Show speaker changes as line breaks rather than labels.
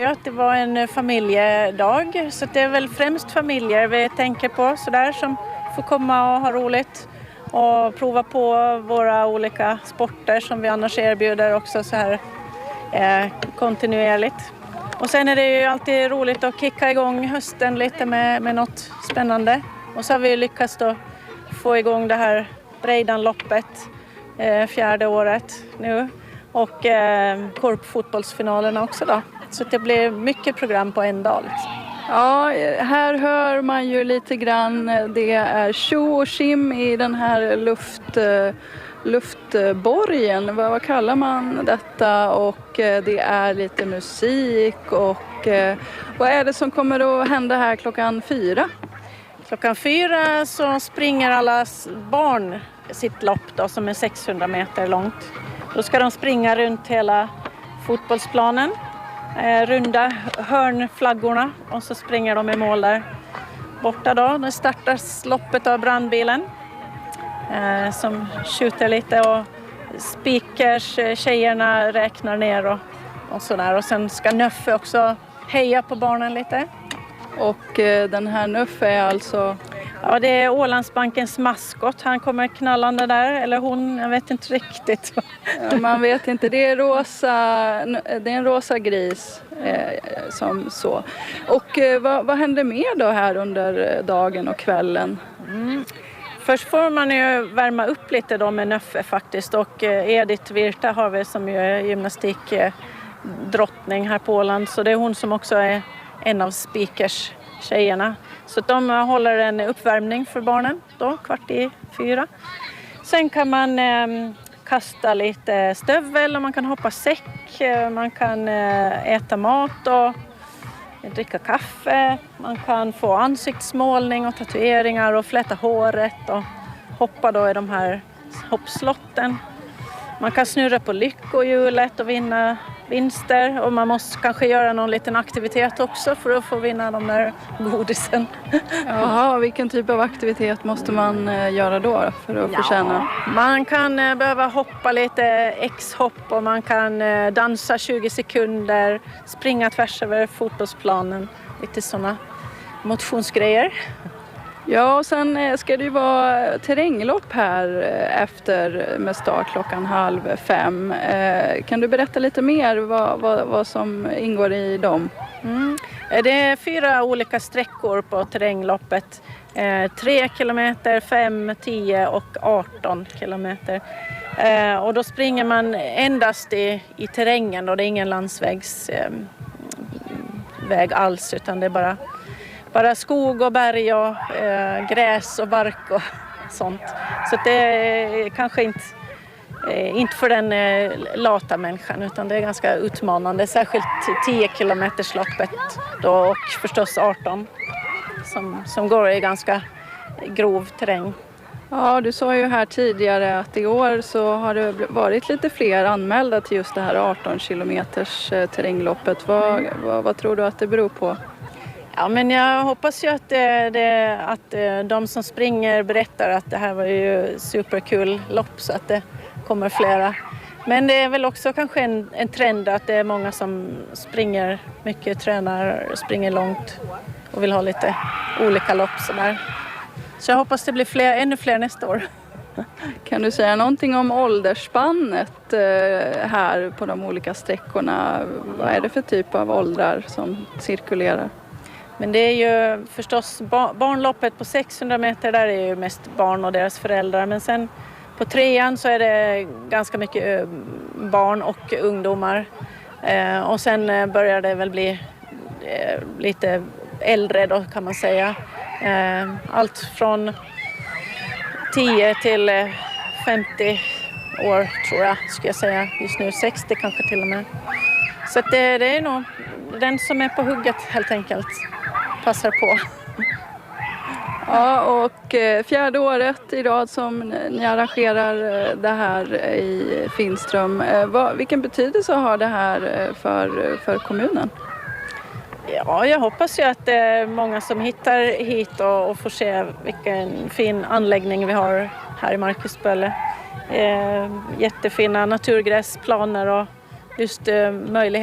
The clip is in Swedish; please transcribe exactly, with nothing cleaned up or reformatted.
Ja, det var en familjedag, så det är väl främst familjer vi tänker på sådär, som får komma och ha roligt och prova på våra olika sporter som vi annars erbjuder också så här eh, kontinuerligt. Och sen är det ju alltid roligt att kicka igång hösten lite med, med något spännande. Och så har vi lyckats då få igång det här Breidanloppet eh, fjärde året nu och eh, korpfotbollsfinalerna också då. Så det blir mycket program på en dag. Liksom.
Ja, här hör man ju lite grann, det är tjo och tjim i den här luft, luftborgen. Vad, vad kallar man detta? Och det är lite musik och vad är det som kommer att hända här klockan fyra?
Klockan fyra så springer alla barn sitt lopp då, som är sexhundra meter långt. Då ska de springa runt hela fotbollsplanen. Eh, runda hörnflaggorna och så springer de i mål där borta då. Nu startas loppet av brandbilen eh, som skjuter lite och speakers, tjejerna räknar ner och, och sådär. Och sen ska Nöffe också heja på barnen lite.
Och eh, den här Nöffe är alltså...
Ja, det är Ålandsbankens maskot. Han kommer knallande där, eller hon, jag vet inte riktigt.
Ja, man vet inte, det är, rosa, det är en rosa gris eh, som så. Och eh, vad, vad händer mer då här under dagen och kvällen?
Mm. Först får man ju värma upp lite då med Nöffe faktiskt, och eh, Edith Virta har vi som ju är gymnastik eh, drottning här på Åland, så det är hon som också är en av speakers tjejerna. Så de håller en uppvärmning för barnen då, kvart i fyra. Sen kan man eh, kasta lite stövel och man kan hoppa säck. Man kan eh, äta mat och dricka kaffe. Man kan få ansiktsmålning och tatueringar och fläta håret och hoppa då i de här hoppslotten. Man kan snurra på lyckohjulet och vinna vinster, och man måste kanske göra någon liten aktivitet också för att få vinna de där godisen.
Jaha, vilken typ av aktivitet måste man göra då för att förtjäna?
Ja, man kan behöva hoppa lite X-hopp och man kan dansa tjugo sekunder, springa tvärs över fotbollsplanen, lite sådana motionsgrejer.
Ja, och sen ska det ju vara terränglopp här efter med start klockan halv fem. Kan du berätta lite mer vad, vad, vad som ingår i dem?
Mm. Det är fyra olika sträckor på terrängloppet. Tre kilometer, fem, tio och arton kilometer. Och då springer man endast i, i terrängen, och det är ingen landsvägsväg alls, utan det är bara Bara skog och berg och eh, gräs och bark och sånt. Så det är kanske inte, eh, inte för den eh, lata människan, utan det är ganska utmanande. Särskilt tio kilometers loppet då, och förstås arton som, som går i ganska grov terräng.
Ja, du sa ju här tidigare att i år så har det varit lite fler anmälda till just det här arton kilometers eh, terrängloppet. Vad, mm. vad, vad tror du att det beror på?
Ja, men jag hoppas ju att, det, det, att de som springer berättar att det här var ju superkul lopp, så att det kommer flera. Men det är väl också kanske en, en trend att det är många som springer mycket, tränar, springer långt och vill ha lite olika lopp sådär. Så jag hoppas det blir fler, ännu fler nästa år.
Kan du säga någonting om åldersspannet här på de olika sträckorna? Vad är det för typ av åldrar som cirkulerar?
Men det är ju förstås barnloppet på sexhundra meter, där är ju mest barn och deras föräldrar. Men sen på trean så är det ganska mycket barn och ungdomar. Eh, och sen börjar det väl bli eh, lite äldre då, kan man säga. Eh, allt från tio till femtio år tror jag, ska jag säga. Just nu sextio kanske till och med. Så att det, det är nog den som är på hugget helt enkelt. Passar på.
Ja, och fjärde året i rad som ni arrangerar det här i Finström. Vilken betydelse har det här för, för kommunen?
Ja, jag hoppas ju att det är många som hittar hit och, och får se vilken fin anläggning vi har här i Markusbölle. Eh, jättefina naturgräsplaner och just eh, möjlighet